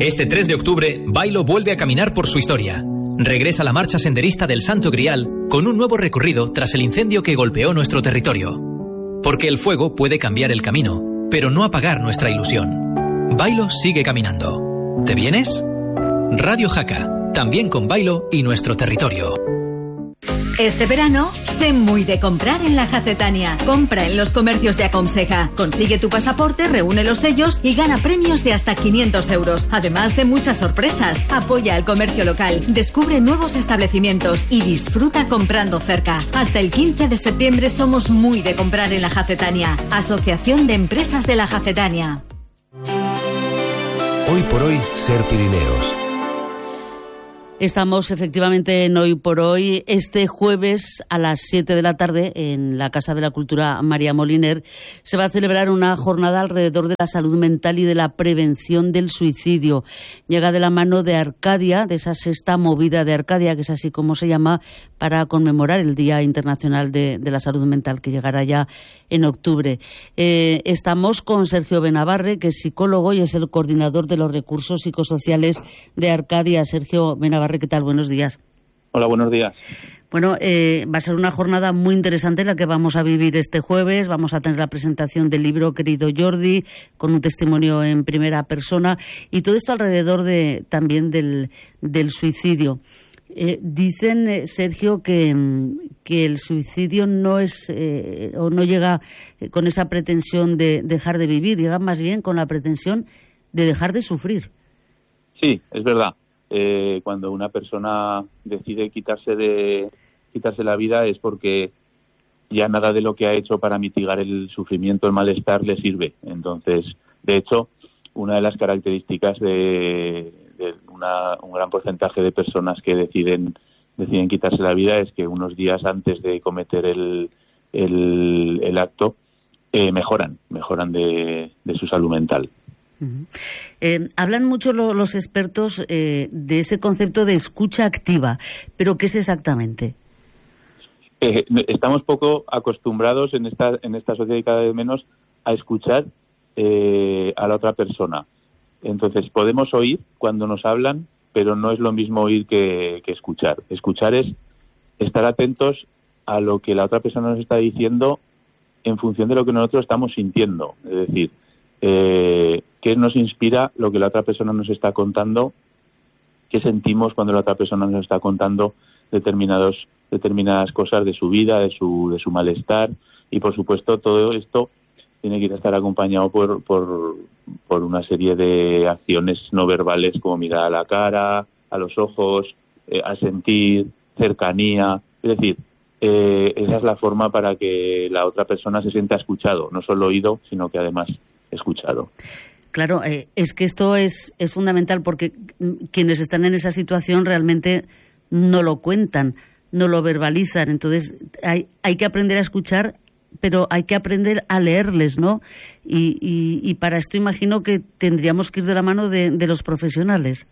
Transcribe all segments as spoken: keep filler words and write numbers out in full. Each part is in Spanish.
Este tres de octubre, Bailo vuelve a caminar por su historia. Regresa la marcha senderista del Santo Grial con un nuevo recorrido tras el incendio que golpeó nuestro territorio. Porque el fuego puede cambiar el camino, pero no apagar nuestra ilusión. Bailo sigue caminando. ¿Te vienes? Radio Jaca, también con Bailo y nuestro territorio. Este verano, sé muy de comprar en la Jacetania. Compra en los comercios de Aconseja. Consigue tu pasaporte, reúne los sellos y gana premios de hasta quinientos euros. Además de muchas sorpresas. Apoya al comercio local, descubre nuevos establecimientos y disfruta comprando cerca. Hasta el quince de septiembre somos muy de comprar en la Jacetania. Asociación de Empresas de la Jacetania. Hoy por hoy, Ser Pirineos. Estamos efectivamente en Hoy por Hoy. Este jueves a las siete de la tarde en la Casa de la Cultura María Moliner se va a celebrar una jornada alrededor de la salud mental y de la prevención del suicidio. Llega de la mano de Arcadia, de esa sexta movida de Arcadia, que es así como se llama, para conmemorar el Día Internacional de, de la Salud Mental, que llegará ya en octubre. Eh, estamos con Sergio Benavarre, que es psicólogo y es el coordinador de los recursos psicosociales de Arcadia. Sergio Benavarre, ¿qué tal? Buenos días. Hola, buenos días. Bueno, eh, va a ser una jornada muy interesante la que vamos a vivir este jueves. Vamos a tener la presentación del libro Querido Jordi, con un testimonio en primera persona, y todo esto alrededor de también del, del suicidio. Eh, dicen, eh, Sergio, que, que el suicidio no es eh, o no llega eh, con esa pretensión de dejar de vivir, llega más bien con la pretensión de dejar de sufrir. Sí, es verdad. Eh, cuando una persona decide quitarse de quitarse la vida es porque ya nada de lo que ha hecho para mitigar el sufrimiento, el malestar, le sirve. Entonces, de hecho, una de las características de, de una, un gran porcentaje de personas que deciden deciden quitarse la vida es que unos días antes de cometer el, el, el acto eh, mejoran, mejoran de, de su salud mental. Uh-huh. Eh, hablan mucho lo, los expertos eh, de ese concepto de escucha activa, pero ¿qué es exactamente? Eh, estamos poco acostumbrados en esta en esta sociedad y cada vez menos a escuchar eh, a la otra persona. Entonces podemos oír cuando nos hablan, pero no es lo mismo oír que, que escuchar. Escuchar es estar atentos a lo que la otra persona nos está diciendo en función de lo que nosotros estamos sintiendo. Es decir, eh, qué nos inspira lo que la otra persona nos está contando, qué sentimos cuando la otra persona nos está contando determinados determinadas cosas de su vida, de su de su malestar, y por supuesto todo esto tiene que estar acompañado por por por una serie de acciones no verbales, como mirar a la cara, a los ojos, eh, a sentir, cercanía. Es decir, eh, esa es la forma para que la otra persona se sienta escuchado, no solo oído, sino que además escuchado. Claro, eh, es que esto es, es fundamental, porque quienes están en esa situación realmente no lo cuentan, no lo verbalizan. Entonces hay, hay que aprender a escuchar, pero hay que aprender a leerles, ¿no? Y, y, y para esto imagino que tendríamos que ir de la mano de, de los profesionales.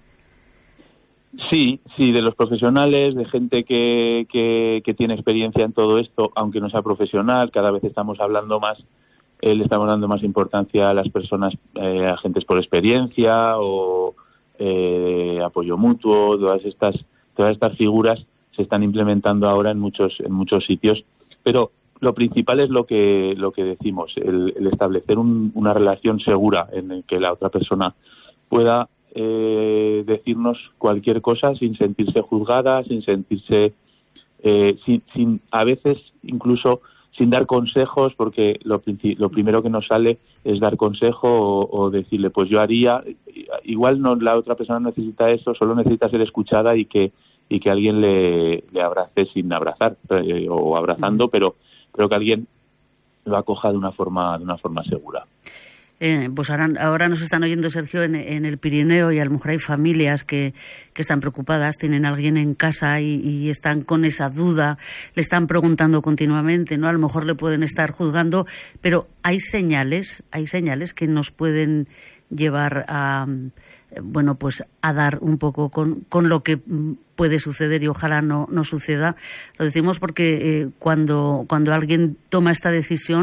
Sí, sí, de los profesionales, de gente que, que, que tiene experiencia en todo esto, aunque no sea profesional. Cada vez estamos hablando más, eh, le estamos dando más importancia a las personas, eh, agentes por experiencia o eh, apoyo mutuo. Todas estas, todas estas figuras se están implementando ahora en muchos, en muchos sitios, pero lo principal es lo que lo que decimos, el, el establecer un, una relación segura en el que la otra persona pueda eh, decirnos cualquier cosa sin sentirse juzgada, sin sentirse, eh, sin, sin a veces incluso sin dar consejos, porque lo, lo primero que nos sale es dar consejo o, o decirle, pues yo haría. Igual no, la otra persona necesita eso, solo necesita ser escuchada y que y que alguien le, le abrace sin abrazar eh, o abrazando, pero pero que alguien lo acoja de una forma de una forma segura. Eh, pues ahora, ahora nos están oyendo, Sergio, en, en el Pirineo, y a lo mejor hay familias que, que están preocupadas, tienen a alguien en casa y, y están con esa duda, le están preguntando continuamente, ¿no? A lo mejor le pueden estar juzgando, pero hay señales, hay señales que nos pueden llevar a, bueno, pues a dar un poco con, con lo que puede suceder, y ojalá no, no suceda. Lo decimos porque eh, cuando, cuando alguien toma esta decisión,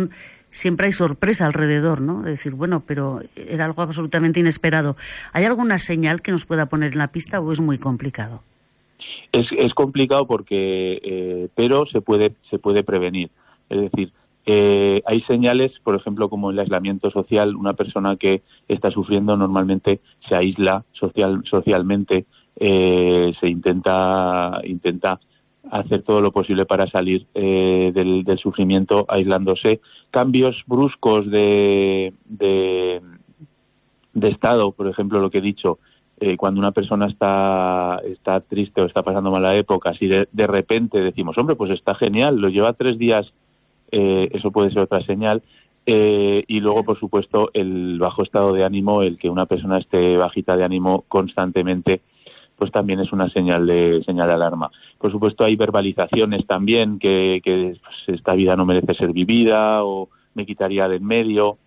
siempre hay sorpresa alrededor, ¿no? De decir, bueno, pero era algo absolutamente inesperado. ¿Hay alguna señal que nos pueda poner en la pista o es muy complicado? Es, es complicado porque, eh, pero se puede, se puede prevenir. Es decir, eh, hay señales, por ejemplo, como el aislamiento social. Una persona que está sufriendo normalmente se aísla social, socialmente, eh, se intenta, intenta hacer todo lo posible para salir eh, del, del sufrimiento aislándose. Cambios bruscos de, de, de estado, por ejemplo, lo que he dicho, eh, cuando una persona está, está triste o está pasando mala época, si de, de repente decimos, hombre, pues está genial, lo lleva tres días, eh, eso puede ser otra señal. Eh, y luego, por supuesto, el bajo estado de ánimo, el que una persona esté bajita de ánimo constantemente, pues también es una señal de señal de alarma. Por supuesto, hay verbalizaciones también, que, que pues, esta vida no merece ser vivida, o me quitaría de en medio.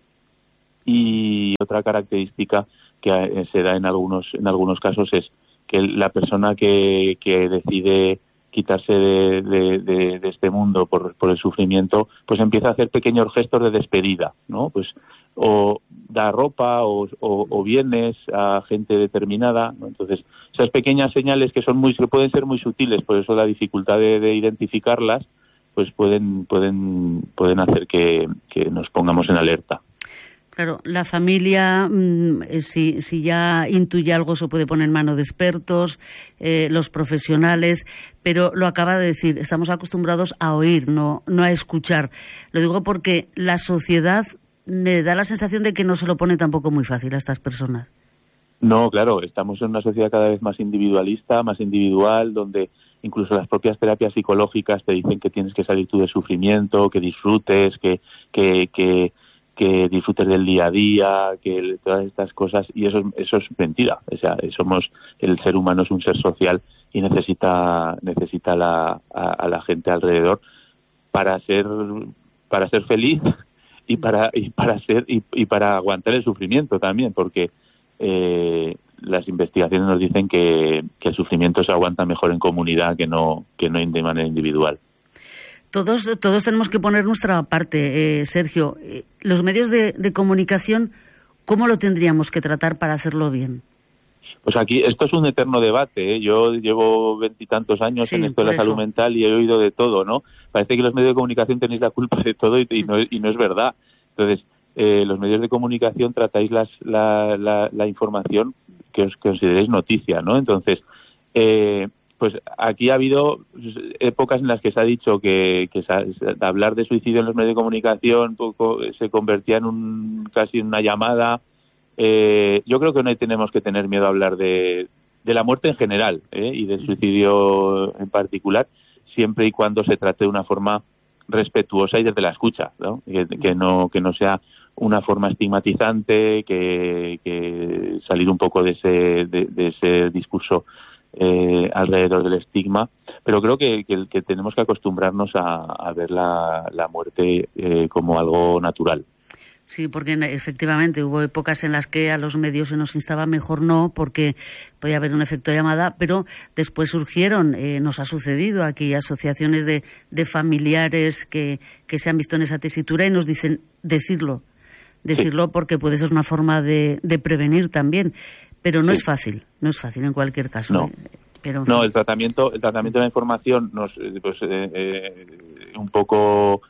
Y otra característica que se da en algunos en algunos casos es que la persona que, que decide quitarse de, de, de, de este mundo por, por el sufrimiento, pues empieza a hacer pequeños gestos de despedida, ¿no? Pues o da ropa o, o, o bienes a gente determinada, ¿no? Entonces, esas pequeñas señales que son muy que pueden ser muy sutiles, por eso la dificultad de, de identificarlas, pues pueden pueden pueden hacer que, que nos pongamos en alerta. Claro, la familia, mmm, si, si ya intuye algo, se puede poner en mano de expertos, eh, los profesionales, pero lo acaba de decir, estamos acostumbrados a oír, no, no a escuchar. Lo digo porque la sociedad me da la sensación de que no se lo pone tampoco muy fácil a estas personas. No, claro, estamos en una sociedad cada vez más individualista, más individual, donde incluso las propias terapias psicológicas te dicen que tienes que salir tú del sufrimiento, que disfrutes, que que que que disfrutes del día a día, que todas estas cosas, y eso eso es mentira. O sea, somos el ser humano es un ser social y necesita necesita la, a, a la gente alrededor para ser para ser feliz y para y para ser y, y para aguantar el sufrimiento también, porque eh, las investigaciones nos dicen que, que el sufrimiento se aguanta mejor en comunidad que no que no de manera individual. Todos, todos tenemos que poner nuestra parte, eh, Sergio. Los medios de, de comunicación, ¿cómo lo tendríamos que tratar para hacerlo bien? Pues aquí, esto es un eterno debate, ¿eh? Yo llevo veintitantos años sí, en esto de la eso. salud mental y he oído de todo, ¿no? Parece que los medios de comunicación tenéis la culpa de todo y, y, no, y no es verdad. Entonces, eh, los medios de comunicación tratáis las, la, la, la información que os consideréis noticia, ¿no? Entonces, eh, pues aquí ha habido épocas en las que se ha dicho que, que se ha, hablar de suicidio en los medios de comunicación poco, se convertía en un casi en una llamada. Eh, yo creo que no tenemos que tener miedo a hablar de, de la muerte en general, ¿eh? Y del suicidio en particular, siempre y cuando se trate de una forma respetuosa y desde la escucha, ¿no? Que, que no que no sea una forma estigmatizante, que, que salir un poco de ese de, de ese discurso Eh, alrededor del estigma, pero creo que, que, que tenemos que acostumbrarnos a, a ver la, la muerte eh, como algo natural. Sí, porque efectivamente hubo épocas en las que a los medios se nos instaba mejor no, porque podía haber un efecto llamada, pero después surgieron, eh, nos ha sucedido aquí, asociaciones de, de familiares que, que se han visto en esa tesitura y nos dicen decirlo, decirlo sí. Porque puede ser una forma de, de prevenir también. Pero no sí. es fácil, no es fácil en cualquier caso. No, eh, pero, en no fin. el tratamiento el tratamiento de la información nos pues eh, eh, un poco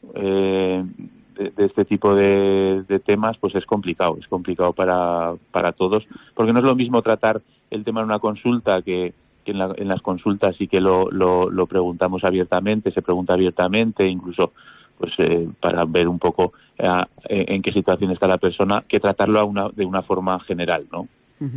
eh, de, de este tipo de, de temas pues es complicado, es complicado para para todos, porque no es lo mismo tratar el tema en una consulta que, que en, la, en las consultas sí que lo, lo, lo preguntamos abiertamente, se pregunta abiertamente, incluso pues eh, para ver un poco eh, en qué situación está la persona, que tratarlo a una, de una forma general, ¿no?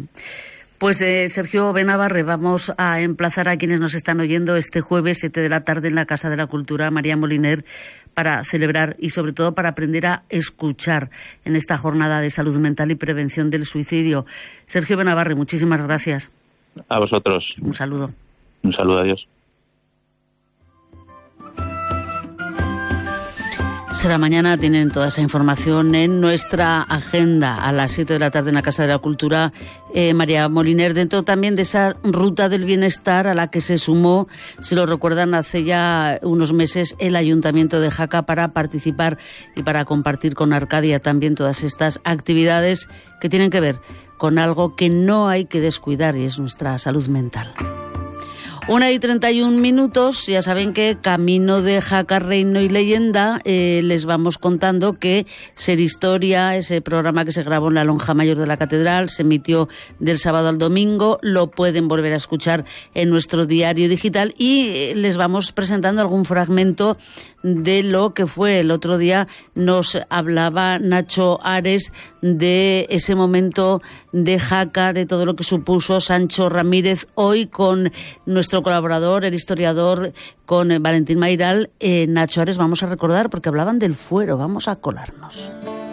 Pues eh, Sergio Benabarre, vamos a emplazar a quienes nos están oyendo este jueves siete de la tarde en la Casa de la Cultura María Moliner para celebrar y sobre todo para aprender a escuchar en esta jornada de salud mental y prevención del suicidio. Sergio Benabarre, muchísimas gracias. A vosotros. Un saludo. Un saludo, adiós. Será mañana, tienen toda esa información en nuestra agenda a las siete de la tarde en la Casa de la Cultura eh, María Moliner, dentro también de esa ruta del bienestar a la que se sumó, si lo recuerdan, hace ya unos meses el Ayuntamiento de Jaca para participar y para compartir con Arcadia también todas estas actividades que tienen que ver con algo que no hay que descuidar y es nuestra salud mental. Una y treinta y un minutos, ya saben que Camino de Jaca, Reino y Leyenda, eh, les vamos contando que Ser Historia, ese programa que se grabó en la lonja mayor de la catedral, se emitió del sábado al domingo, lo pueden volver a escuchar en nuestro diario digital y eh, les vamos presentando algún fragmento de lo que fue el otro día. Nos hablaba Nacho Ares de ese momento de Jaca, de todo lo que supuso Sancho Ramírez, hoy con nuestro colaborador, el historiador, con eh, Valentín Mayral. eh, Nacho Ares, vamos a recordar, porque hablaban del fuero, vamos a colarnos.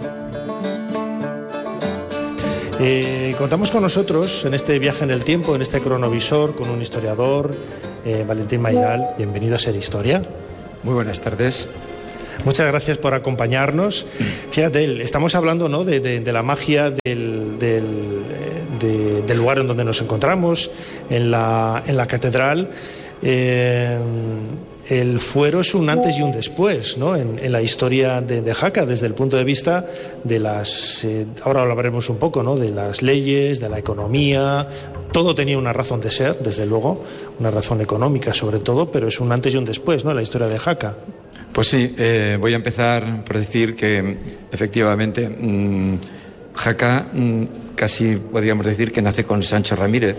Eh, contamos con nosotros en este viaje en el tiempo, en este cronovisor, con un historiador, eh, Valentín Mayral. Bienvenido a Ser Historia. Muy buenas tardes. Muchas gracias por acompañarnos. Fíjate, estamos hablando, ¿no?, de, de, de la magia del, del, de, del lugar en donde nos encontramos, en la, en la catedral. Eh, el fuero es un antes y un después, ¿no?, en, en la historia de, de Jaca, desde el punto de vista de las, eh, ahora hablaremos un poco, ¿no?, de las leyes, de la economía. Todo tenía una razón de ser, desde luego, una razón económica sobre todo, pero es un antes y un después, ¿no?, en la historia de Jaca. Pues sí, eh, voy a empezar por decir que efectivamente mmm, Jaca mmm, casi podríamos decir que nace con Sancho Ramírez,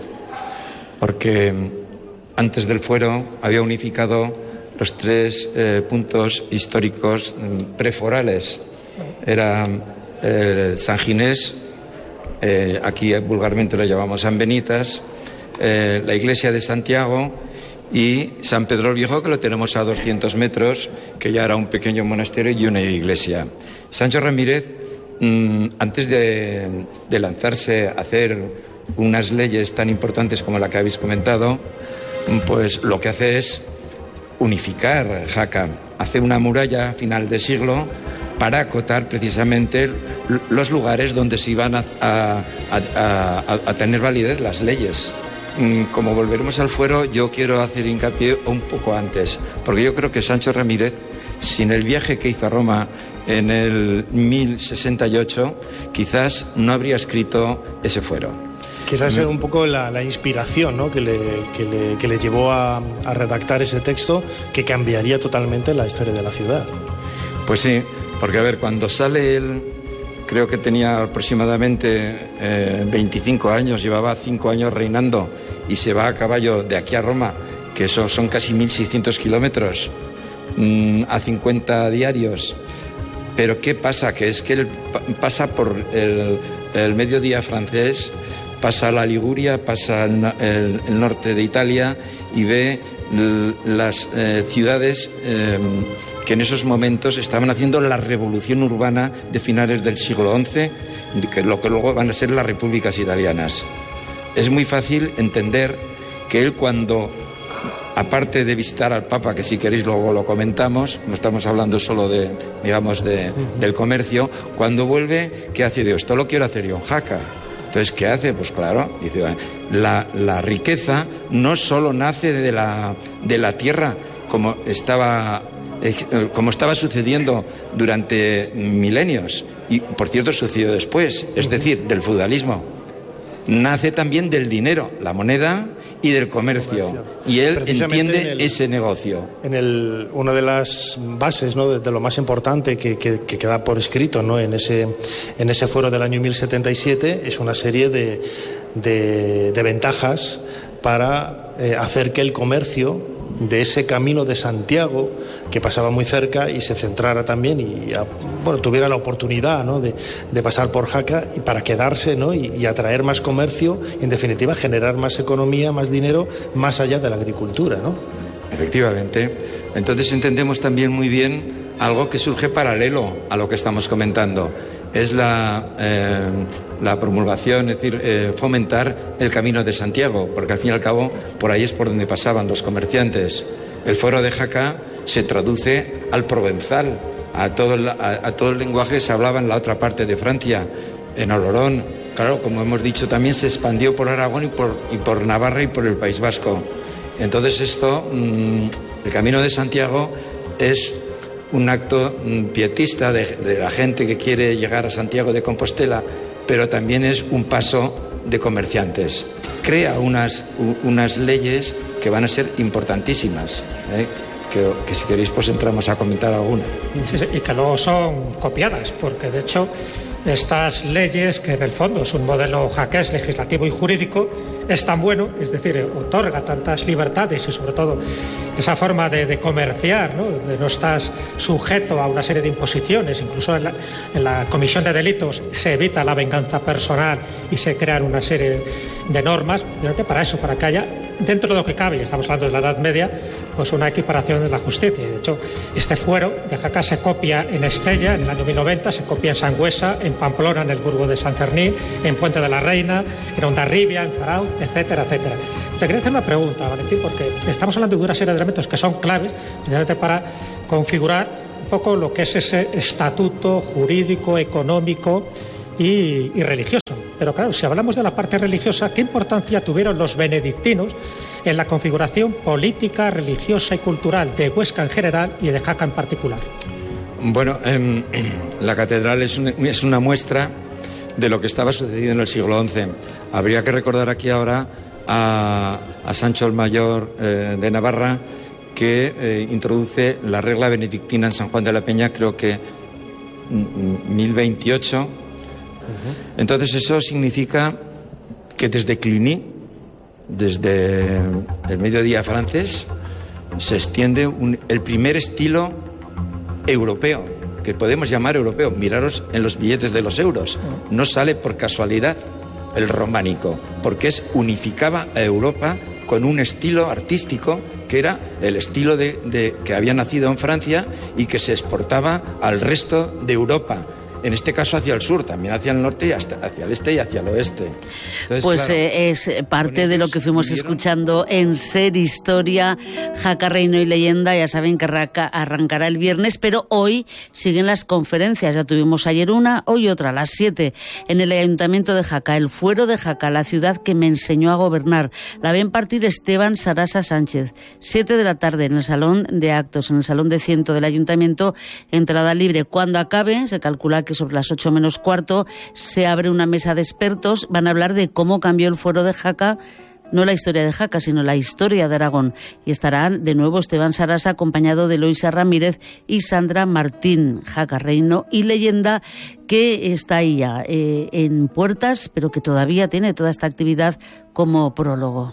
porque antes del fuero había unificado los tres eh, puntos históricos mmm, preforales. Era eh, San Ginés, eh, aquí vulgarmente lo llamamos San Benitas, eh, la iglesia de Santiago y San Pedro el Viejo, que lo tenemos a doscientos metros, que ya era un pequeño monasterio y una iglesia. Sancho Ramírez, mmm, antes de, de lanzarse a hacer unas leyes tan importantes como la que habéis comentado, pues lo que hace es unificar Jaca, hace una muralla a final de siglo para acotar precisamente los lugares donde se iban a, a, a, a, a tener validez las leyes. Como volveremos al fuero, yo quiero hacer hincapié un poco antes, porque yo creo que Sancho Ramírez, sin el viaje que hizo a Roma en el mil sesenta y ocho, quizás no habría escrito ese fuero. Quizás es un poco la, la inspiración, ¿no?, que, le, que, le, que le llevó a, a redactar ese texto que cambiaría totalmente la historia de la ciudad. Pues sí, porque a ver, cuando sale él, creo que tenía aproximadamente eh, veinticinco años, llevaba cinco años reinando y se va a caballo de aquí a Roma, que eso son casi mil seiscientos kilómetros, mmm, a cincuenta diarios. Pero ¿qué pasa? Que es que él pasa por el, el mediodía francés, pasa la Liguria, pasa el, el, el norte de Italia y ve l, las eh, ciudades eh, que en esos momentos estaban haciendo la revolución urbana de finales del siglo once, que lo que luego van a ser las repúblicas italianas. Es muy fácil entender que él, cuando, aparte de visitar al Papa, que si queréis luego lo comentamos, no estamos hablando solo de, digamos, de, del comercio, cuando vuelve, ¿qué hace? Dios, esto lo quiero hacer yo en Jaca. Entonces, ¿qué hace? Pues claro, dice, la, la riqueza no solo nace de la, de la tierra, como estaba, como estaba sucediendo durante milenios, y por cierto sucedió después, es decir, del feudalismo. Nace también del dinero, la moneda, y del comercio. Y él entiende el, ese negocio. En el, una de las bases, ¿no?, de, de lo más importante que, que, que queda por escrito, ¿no?, en ese, en ese fuero del año mil setenta y siete, es una serie de, de, de ventajas para eh, hacer que el comercio de ese camino de Santiago, que pasaba muy cerca, y se centrara también y a, bueno, tuviera la oportunidad, ¿no?, de, de pasar por Jaca y para quedarse, ¿no?, y, y atraer más comercio, en definitiva generar más economía, más dinero, más allá de la agricultura, ¿no? Efectivamente. Entonces entendemos también muy bien algo que surge paralelo a lo que estamos comentando. Es la, eh, la promulgación, es decir, eh, fomentar el camino de Santiago, porque al fin y al cabo por ahí es por donde pasaban los comerciantes. El foro de Jaca se traduce al provenzal, a todo el, a, a todo el lenguaje que se hablaba en la otra parte de Francia, en Olorón. Claro, como hemos dicho, también se expandió por Aragón y por, y por Navarra y por el País Vasco. Entonces esto, mmm, el Camino de Santiago es un acto mmm, pietista de, de la gente que quiere llegar a Santiago de Compostela, pero también es un paso de comerciantes. Crea unas, unas leyes que van a ser importantísimas, ¿eh? que, que si queréis pues entramos a comentar alguna. Sí, sí, y que luego son copiadas, porque de hecho estas leyes, que en el fondo es un modelo jaqués legislativo y jurídico, es tan bueno, es decir, otorga tantas libertades y sobre todo esa forma de, de comerciar, ¿no? De no estar sujeto a una serie de imposiciones, incluso en la, en la comisión de delitos se evita la venganza personal y se crean una serie de normas para eso, para que haya, dentro de lo que cabe, y estamos hablando de la Edad Media, pues una equiparación de la justicia. De hecho, este fuero de Jaca se copia en Estella en el año mil noventa, se copia en Sangüesa, en Pamplona, en el Burgo de San Fermín, en Puente de la Reina, en Hondarribia, en Zarauz, etcétera, etcétera. Te quería hacer una pregunta, Valentín, porque estamos hablando de una serie de elementos que son claves precisamente para configurar un poco lo que es ese estatuto jurídico, económico y, y religioso. Pero claro, si hablamos de la parte religiosa, ¿qué importancia tuvieron los benedictinos en la configuración política, religiosa y cultural de Huesca en general y de Jaca en particular? Bueno, eh, la catedral es una, es una muestra de lo que estaba sucediendo en el siglo once. Habría que recordar aquí ahora a, a Sancho el Mayor eh, de Navarra, que eh, introduce la regla benedictina en San Juan de la Peña, creo que mil veintiocho. Uh-huh. Entonces eso significa que desde Cluny, desde el mediodía francés, se extiende un, el primer estilo europeo, que podemos llamar europeo. Miraros en los billetes de los euros. No sale por casualidad el románico, porque es unificaba a Europa con un estilo artístico que era el estilo de, de que había nacido en Francia y que se exportaba al resto de Europa. En este caso hacia el sur, también hacia el norte y hasta hacia el este y hacia el oeste. Entonces, pues claro, eh, es parte de lo que fuimos escuchando en Ser Historia, Jaca, Reino y Leyenda. Ya saben que arrancará el viernes, pero hoy siguen las conferencias. Ya tuvimos ayer una, hoy otra, a las siete, en el Ayuntamiento de Jaca. El Fuero de Jaca, la ciudad que me enseñó a gobernar. La va a impartir Esteban Sarasa Sánchez. Siete de la tarde en el Salón de Actos, en el Salón de Ciento del Ayuntamiento, entrada libre. Cuando acabe, se calcula que sobre las ocho menos cuarto se abre una mesa de expertos. Van a hablar de cómo cambió el Fuero de Jaca, no la historia de Jaca, sino la historia de Aragón. Y estarán de nuevo Esteban Sarasa, acompañado de Eloisa Ramírez y Sandra Martín. Jaca, Reino y Leyenda, que está ahí ya eh, en puertas, pero que todavía tiene toda esta actividad como prólogo.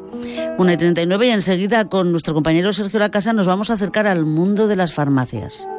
una y treinta y nueve, y enseguida con nuestro compañero Sergio Lacasa nos vamos a acercar al mundo de las farmacias.